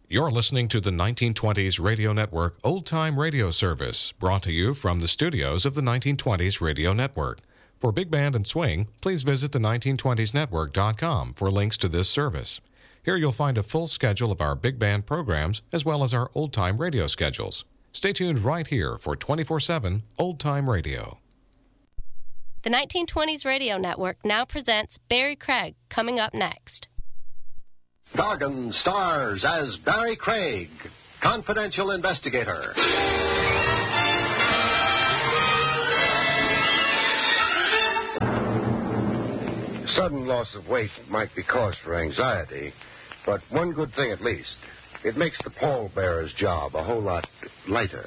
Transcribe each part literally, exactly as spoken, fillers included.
You're listening to the nineteen twenties Radio Network Old Time Radio Service, brought to you from the studios of the nineteen twenties Radio Network. For Big Band and Swing, please visit the nineteen twenties network dot com for links to this service. Here you'll find a full schedule of our big band programs as well as our old-time radio schedules. Stay tuned right here for twenty-four seven Old Time Radio. The nineteen twenties Radio Network now presents Barry Craig, coming up next. Gargan stars as Barry Craig, confidential investigator. Sudden loss of weight might be cause for anxiety, but one good thing at least, it makes the pallbearer's job a whole lot lighter.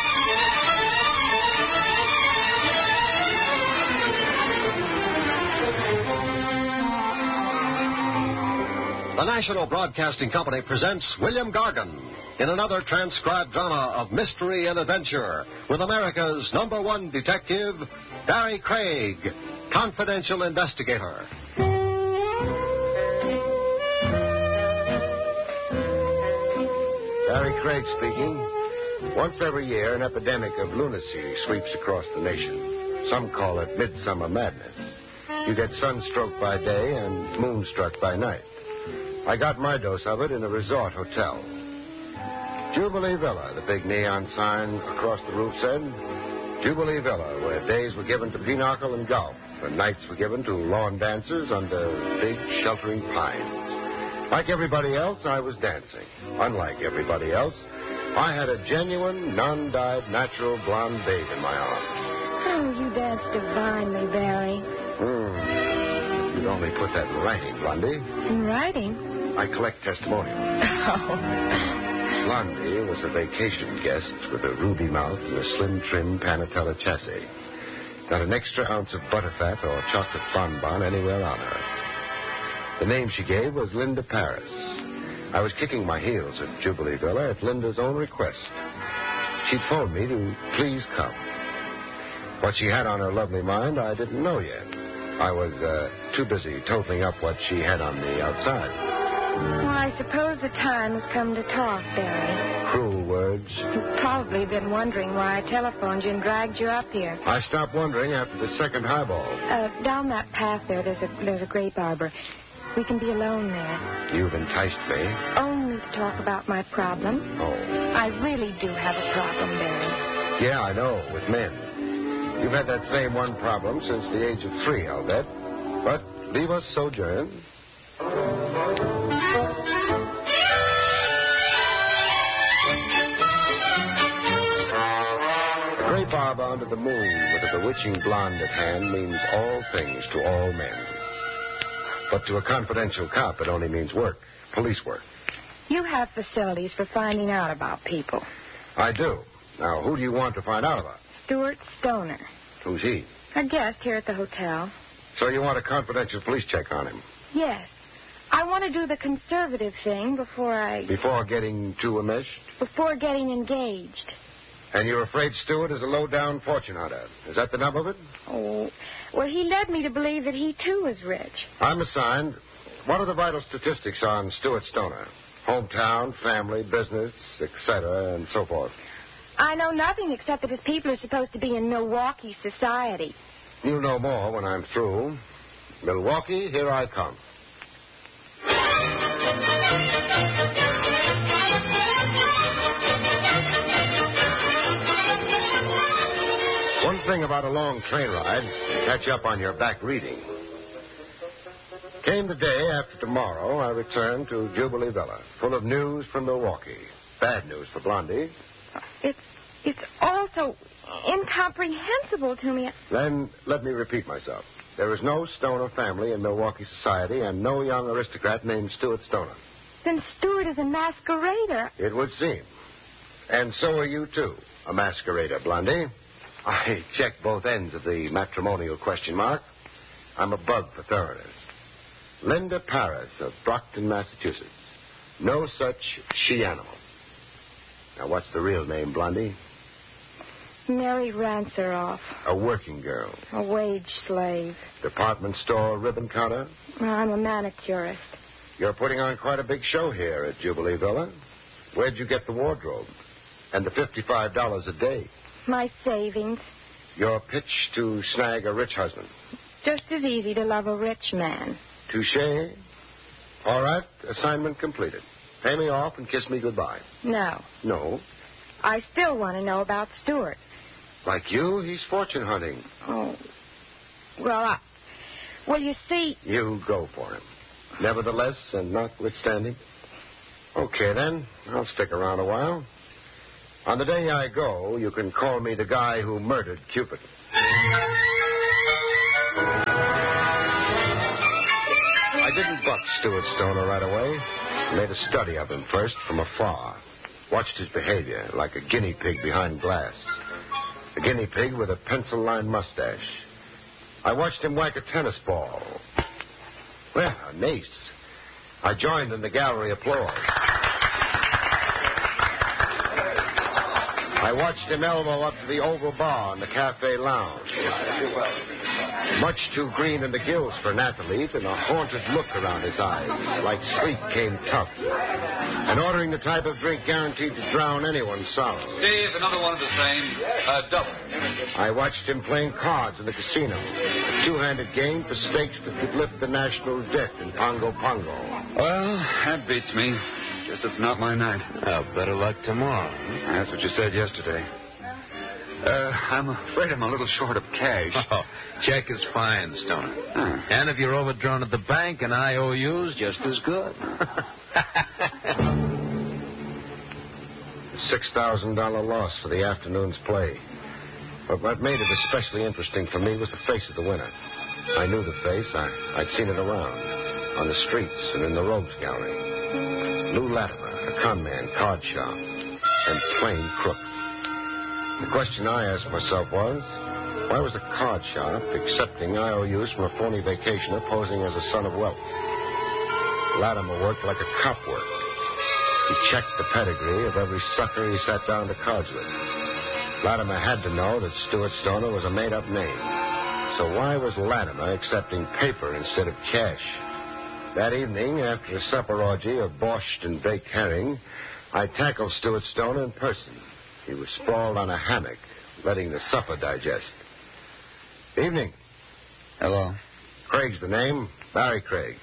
The National Broadcasting Company presents William Gargan in another transcribed drama of mystery and adventure with America's number one detective, Barry Craig, confidential investigator. Barry Craig speaking. Once every year, an epidemic of lunacy sweeps across the nation. Some call it midsummer madness. You get sunstroke by day and moonstruck by night. I got my dose of it in a resort hotel. Jubilee Villa, the big neon sign across the roof said. Jubilee Villa, where days were given to pinochle and golf, and nights were given to lawn dances under big sheltering pines. Like everybody else, I was dancing. Unlike everybody else, I had a genuine, non-dyed, natural blonde babe in my arms. Oh, you dance divinely, Barry. Hmm. You'd only put that in writing, Blondie. In writing? I collect testimonials. Oh. Blondie was a vacation guest with a ruby mouth and a slim, trim Panatella chassis. Not an extra ounce of butterfat or chocolate bonbon anywhere on her. The name she gave was Linda Paris. I was kicking my heels at Jubilee Villa at Linda's own request. She'd phoned me to please come. What she had on her lovely mind, I didn't know yet. I was uh, too busy totaling up what she had on the outside. Well, I suppose the time has come to talk, Barry. Cruel words. You've probably been wondering why I telephoned you and dragged you up here. I stopped wondering after the second highball. Uh, down that path there, there's a there's a grape arbor. We can be alone there. You've enticed me. Only to talk about my problem. Oh. I really do have a problem, Barry. Yeah, I know, with men. You've had that same one problem since the age of three, I'll bet. But leave us sojourn. A grape arbor under the moon with a bewitching blonde at hand means all things to all men. But to a confidential cop, it only means work, police work. You have facilities for finding out about people. I do. Now, who do you want to find out about? Stuart Stoner. Who's he? A guest here at the hotel. So you want a confidential police check on him? Yes. I want to do the conservative thing before I... Before getting too enmeshed? Before getting engaged. And you're afraid Stewart is a low-down fortune hunter. Is that the nub of it? Oh, well, he led me to believe that he, too, is rich. I'm assigned. What are the vital statistics on Stuart Stoner? Hometown, family, business, et cetera, and so forth. I know nothing except that his people are supposed to be in Milwaukee society. You'll know more when I'm through. Milwaukee, here I come. One thing about a long train ride, you catch up on your back reading. Came the day after tomorrow, I returned to Jubilee Villa, full of news from Milwaukee. Bad news for Blondie. It's, it's all so incomprehensible to me. Then let me repeat myself. There is no Stoner family in Milwaukee society and no young aristocrat named Stuart Stoner. Then Stuart is a masquerader. It would seem. And so are you, too, a masquerader, Blondie. I checked both ends of the matrimonial question mark. I'm a bug for thoroughness. Linda Paris of Brockton, Massachusetts. No such she-animal. Now, what's the real name, Blondie? Mary Ranceroff. A working girl. A wage slave. Department store ribbon counter? I'm a manicurist. You're putting on quite a big show here at Jubilee Villa. Where'd you get the wardrobe? And the fifty-five dollars a day? My savings. Your pitch to snag a rich husband. Just as easy to love a rich man. Touché. All right, assignment completed. Pay me off and kiss me goodbye. No. No. I still want to know about Stuart. Like you, he's fortune hunting. Oh. Well, I... Well, you see... You go for him. Nevertheless, and notwithstanding. Okay, then. I'll stick around a while. On the day I go, you can call me the guy who murdered Cupid. I didn't buck Stuart Stoner right away. Made a study of him first from afar. Watched his behavior like a guinea pig behind glass. A guinea pig with a pencil-lined mustache. I watched him whack a tennis ball. Well, an ace. I joined in the gallery applause. I watched him elbow up to the oval bar in the cafe lounge. Much too green in the gills for an athlete, and a haunted look around his eyes, like sleep came tough. And ordering the type of drink guaranteed to drown anyone's sorrow. Steve, another one of the same. Uh, double. I watched him playing cards in the casino. A two-handed game for stakes that could lift the national debt in Pongo Pongo. Well, that beats me. Guess it's not my night. Well, better luck tomorrow. That's what you said yesterday. Uh, I'm afraid I'm a little short of cash. Oh, check is fine, Stoner. Huh. And if you're overdrawn at the bank and I O U's, just as good. six thousand dollars loss for the afternoon's play. But what made it especially interesting for me was the face of the winner. I knew the face. I, I'd seen it around, on the streets and in the rogues gallery. Lou Latimer, a conman, card sharp, and plain crook. The question I asked myself was, why was a card sharp accepting I O Us from a phony vacationer posing as a son of wealth? Latimer worked like a cop worked. He checked the pedigree of every sucker he sat down to cards with. Latimer had to know that Stuart Stoner was a made-up name. So why was Latimer accepting paper instead of cash? That evening, after a supper orgy of borscht and baked herring, I tackled Stuart Stoner in person. He was sprawled on a hammock, letting the supper digest. Evening. Hello. Craig's the name. Barry Craig.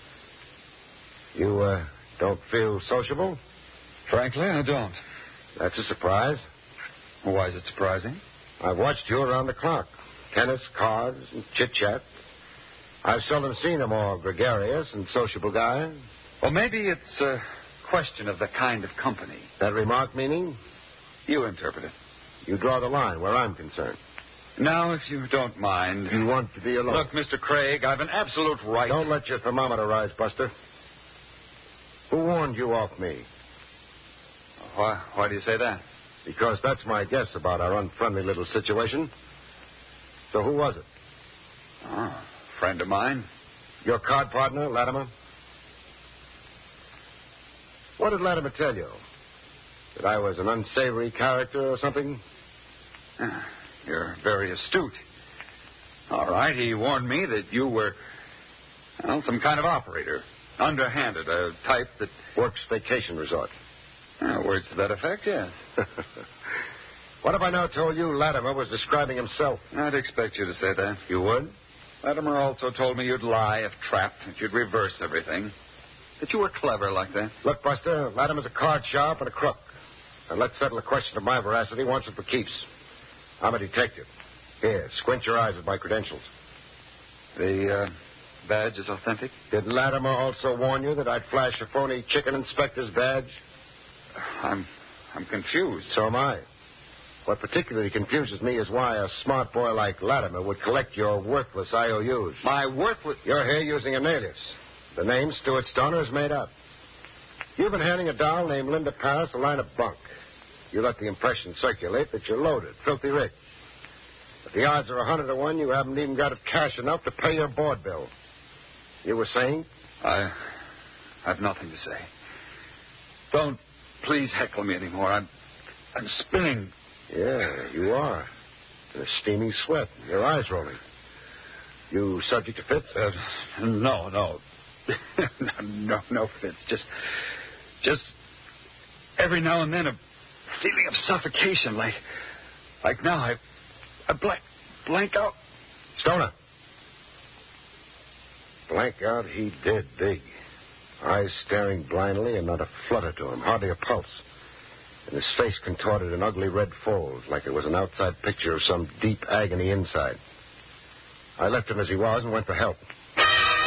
You, uh, don't feel sociable? Frankly, I don't. That's a surprise. Why is it surprising? I've watched you around the clock. Tennis, cards, and chit-chat. I've seldom seen a more gregarious and sociable guy. Well, maybe it's a question of the kind of company. That remark meaning? You interpret it. You draw the line where I'm concerned. Now, if you don't mind... You want to be alone? Look, Mister Craig, I've an absolute right... Don't let your thermometer rise, Buster. Who warned you off me? Why, why do you say that? Because that's my guess about our unfriendly little situation. So who was it? Oh, friend of mine. Your card partner, Latimer? What did Latimer tell you? That I was an unsavory character or something? Ah, you're very astute. All right, he warned me that you were, well, some kind of operator. Underhanded, a type that... Works vacation resort. Uh, words to that effect, yes. What if I now told you Latimer was describing himself? I'd expect you to say that. You would? Latimer also told me you'd lie if trapped, that you'd reverse everything. That you were clever like that. Look, Buster, Latimer's a card sharp and a crook. And let's settle the question of my veracity once and for keeps. I'm a detective. Here, squint your eyes at my credentials. The uh, badge is authentic? Did Latimer also warn you that I'd flash a phony chicken inspector's badge? I'm I'm confused. So am I. What particularly confuses me is why a smart boy like Latimer would collect your worthless I O Us. My worthless... You're here using an alias. The name Stuart Stoner is made up. You've been handing a doll named Linda Paris a line of bunk. You let the impression circulate that you're loaded, filthy rich. But the odds are a hundred to one you haven't even got cash enough to pay your board bill. You were saying? I have nothing to say. Don't please heckle me anymore. I'm I'm spinning. Yeah, you are. In a steaming sweat. Your eyes rolling. You subject to fits? Uh, no, no. no, no fits. Just, just every now and then a feeling of suffocation, like like now I, I blank, blank out. Stoner. Blank out he did, big. Eyes staring blindly and not a flutter to him, hardly a pulse. And his face contorted in ugly red folds, like it was an outside picture of some deep agony inside. I left him as he was and went for help. The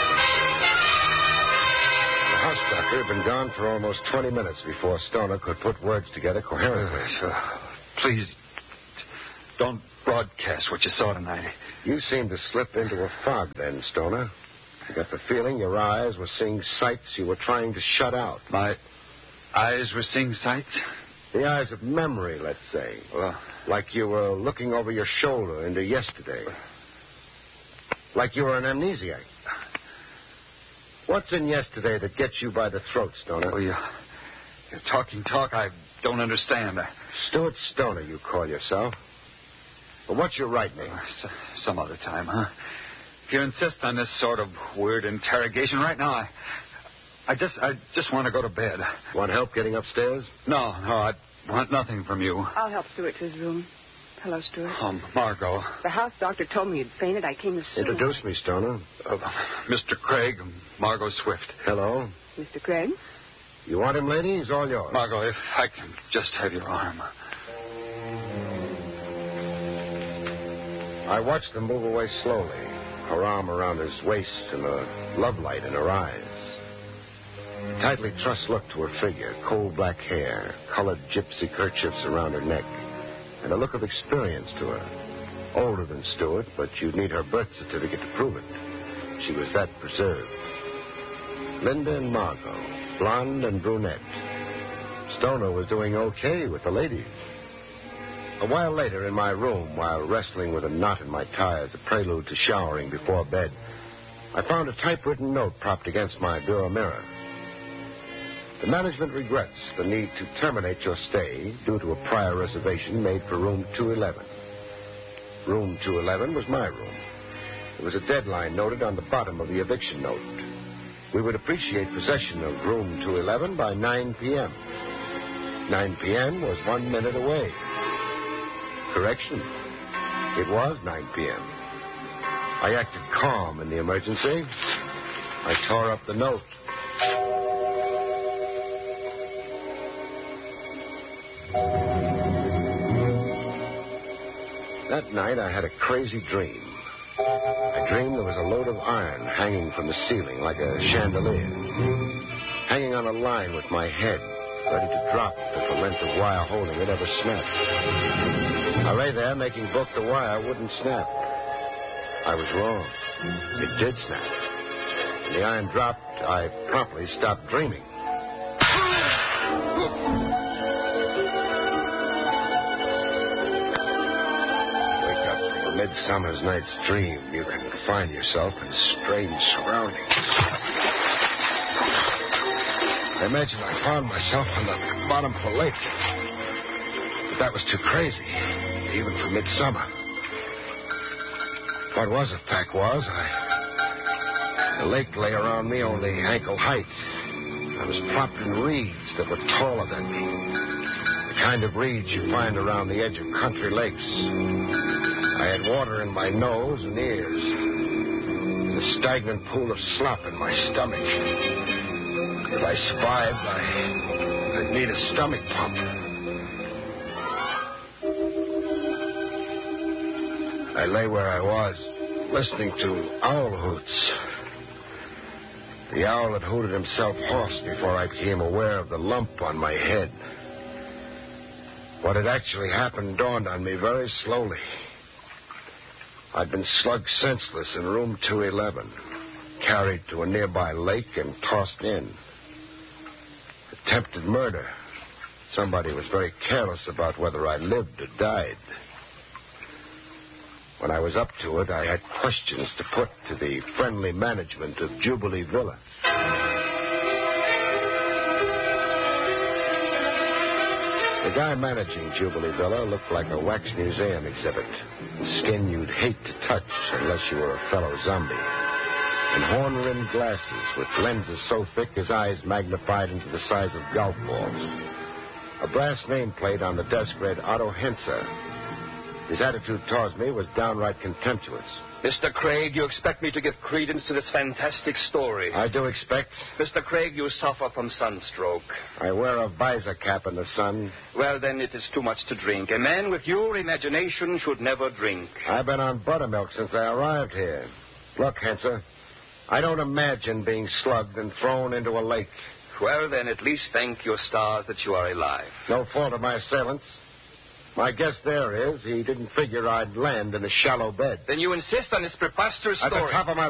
house doctor had been gone for almost twenty minutes before Stoner could put words together coherently. Uh, please, don't broadcast what you saw tonight. You seemed to slip into a fog then, Stoner. I got the feeling your eyes were seeing sights you were trying to shut out. My eyes were seeing sights? The eyes of memory, let's say. Well, like you were looking over your shoulder into yesterday. Like you were an amnesiac. What's in yesterday that gets you by the throat, Stoner? Oh, you're, you're talking talk I don't understand. Stuart Stoner, you call yourself. Well, what's your right name? Uh, some other time, huh? If you insist on this sort of weird interrogation right now, I, I just, I just want to go to bed. Want help getting upstairs? No, no, I want nothing from you. I'll help Stuart to his room. Hello, Stuart. Um, Margot. The house doctor told me you'd fainted. I came to see you. Introduce me, Stoner. Uh, Mister Craig, Margot Swift. Hello. Mister Craig? You want him, lady? He's all yours. Margot, if I can just have your arm. I watched them move away slowly, her arm around his waist and a love light in her eyes. A tightly trussed look to her figure, coal black hair, colored gypsy kerchiefs around her neck, and a look of experience to her. Older than Stuart, but you'd need her birth certificate to prove it. She was that preserved. Linda and Margot, blonde and brunette. Stoner was doing okay with the ladies. A while later, in my room, while wrestling with a knot in my tie as a prelude to showering before bed, I found a typewritten note propped against my bureau mirror. The management regrets the need to terminate your stay due to a prior reservation made for room two eleven. Room two eleven was my room. There was a deadline noted on the bottom of the eviction note. We would appreciate possession of room two eleven by nine p.m. nine p.m. was one minute away. Correction. It was nine p.m. I acted calm in the emergency. I tore up the note. That night, I had a crazy dream. I dreamed there was a load of iron hanging from the ceiling like a chandelier, hanging on a line with my head, ready to drop if the length of wire holding it ever snapped. I lay there making book the wire wouldn't snap. I was wrong. It did snap. When the iron dropped, I promptly stopped dreaming. Wake up from a midsummer's night's dream. You can find yourself in strange surroundings. I imagine I found myself on the bottom of a lake. But that was too crazy, even for midsummer. What was a fact was, I... the lake lay around me only ankle height. I was propped in reeds that were taller than me. The kind of reeds you find around the edge of country lakes. I had water in my nose and ears. And a stagnant pool of slop in my stomach. If I survived, I, I'd need a stomach pump. I lay where I was, listening to owl hoots. The owl had hooted himself hoarse before I became aware of the lump on my head. What had actually happened dawned on me very slowly. I'd been slugged senseless in room two eleven, carried to a nearby lake and tossed in. Attempted murder. Somebody was very careless about whether I lived or died. When I was up to it, I had questions to put to the friendly management of Jubilee Villa. The guy managing Jubilee Villa looked like a wax museum exhibit. Skin you'd hate to touch unless you were a fellow zombie. And horn-rimmed glasses with lenses so thick his eyes magnified into the size of golf balls. A brass nameplate on the desk read Otto Henze. His attitude towards me was downright contemptuous. Mister Craig, you expect me to give credence to this fantastic story. I do expect. Mister Craig, you suffer from sunstroke. I wear a visor cap in the sun. Well, then it is too much to drink. A man with your imagination should never drink. I've been on buttermilk since I arrived here. Look, Henze, I don't imagine being slugged and thrown into a lake. Well, then at least thank your stars that you are alive. No fault of my assailant's. My guess there is he didn't figure I'd land in a shallow bed. Then you insist on this preposterous At story. the top of my